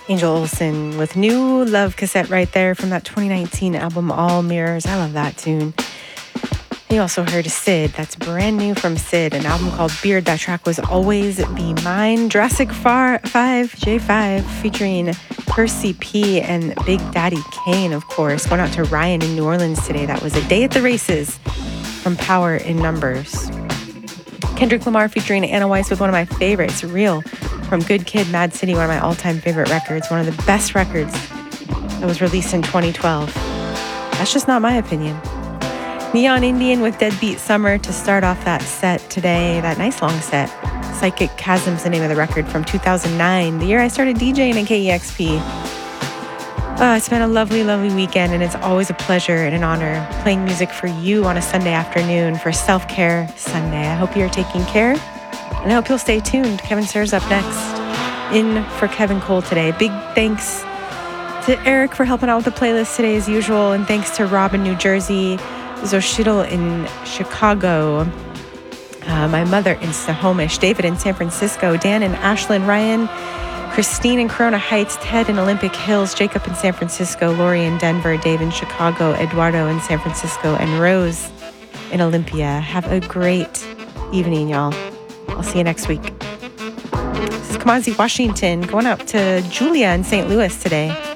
Angel Olsen with New Love cassette right there from that 2019 album All Mirrors. I love that tune. You also heard Sid. That's brand new from Sid, an album called Beard. That track was Always Be Mine. Jurassic 5, J5, featuring Percy P and Big Daddy Kane, of course. Going out to Ryan in New Orleans today. That was A Day at the Races from Power in Numbers. Kendrick Lamar featuring Anna Weiss with one of my favorites, Real, from Good Kid, Mad City, one of my all-time favorite records, one of the best records that was released in 2012. That's just not my opinion. Neon Indian with Deadbeat Summer to start off that set today, that nice long set. Psychic Chasm's the name of the record from 2009, the year I started DJing in KEXP. It's been a lovely, lovely weekend, and it's always a pleasure and an honor playing music for you on a Sunday afternoon for Self-Care Sunday. I hope you're taking care. And I hope you'll stay tuned. Kevin Sir's up next. In for Kevin Cole today. Big thanks to Eric for helping out with the playlist today as usual. And thanks to Rob in New Jersey, Zoshidel in Chicago, my mother in Snohomish, David in San Francisco, Dan in Ashland, Ryan, Christine in Corona Heights, Ted in Olympic Hills, Jacob in San Francisco, Lori in Denver, Dave in Chicago, Eduardo in San Francisco, and Rose in Olympia. Have a great evening, y'all. I'll see you next week. This is Kamazi Washington going out to Julia in St. Louis today.